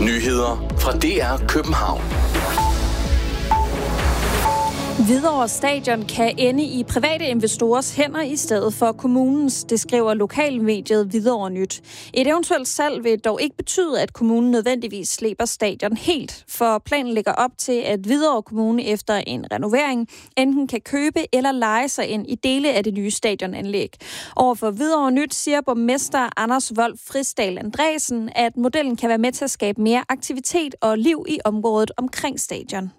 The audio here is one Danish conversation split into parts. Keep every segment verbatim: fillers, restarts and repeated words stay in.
Nyheder fra D R København. Hvidovre Stadion kan ende i private investorers hænder i stedet for kommunens, det skriver lokalmediet Hvidovre Nyt. Et eventuelt salg vil dog ikke betyde, at kommunen nødvendigvis slipper stadion helt, for planen ligger op til, at Hvidovre Kommune efter en renovering enten kan købe eller leje sig ind i dele af det nye stadionanlæg. Overfor Hvidovre Nyt siger borgmester Anders Wolf Frisdal Andresen, at modellen kan være med til at skabe mere aktivitet og liv i området omkring stadion.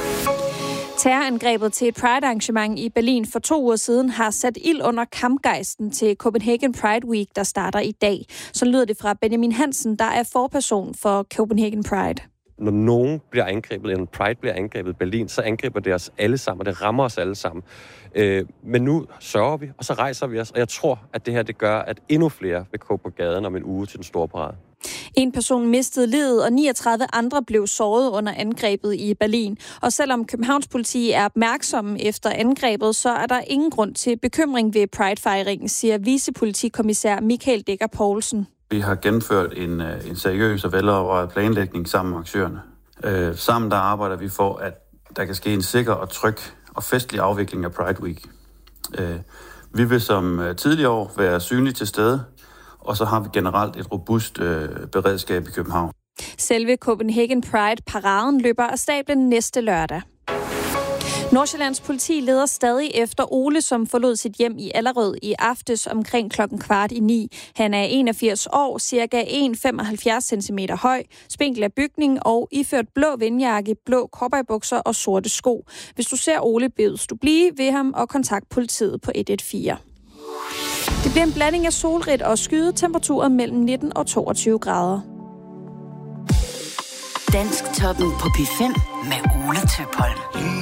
Terrorangrebet til et Pride-arrangement i Berlin for to uger siden har sat ild under kampgejsten til Copenhagen Pride Week, der starter i dag. Så lyder det fra Benjamin Hansen, der er forperson for Copenhagen Pride. Når nogen bliver angrebet, eller Pride bliver angrebet i Berlin, så angriber det os alle sammen, og det rammer os alle sammen. Øh, men nu sørger vi, og så rejser vi os, og jeg tror, at det her det gør, at endnu flere vil gå på gaden om en uge til den store parade. En person mistede livet, og niogtredive andre blev såret under angrebet i Berlin. Og selvom Københavns politi er opmærksomme efter angrebet, så er der ingen grund til bekymring ved Pride-fejringen, siger vicepolitikommissær Michael Dækker Poulsen. Vi har gennemført en, en seriøs og velovervejet planlægning sammen med aktørerne. Øh, sammen der arbejder vi for, at der kan ske en sikker og tryg og festlig afvikling af Pride Week. Øh, vi vil som tidligere år være synlige til stede, og så har vi generelt et robust øh, beredskab i København. Selve Copenhagen Pride-paraden løber af stablen næste lørdag. Nordsjællands politi leder stadig efter Ole, som forlod sit hjem i Allerød i aftes omkring klokken kvart i ni. Han er enogfirs år, cirka en komma femoghalvfjerds centimeter høj, spinkel af bygning og iført blå vindjakke, blå cowboybukser og sorte sko. Hvis du ser Ole, bedes du blive ved ham og kontakt politiet på et et fire. Det bliver en blanding af solrigt og skyde, temperaturer mellem nitten og toogtyve grader. Dansk Toppen på P fem med Ole Tøpholm.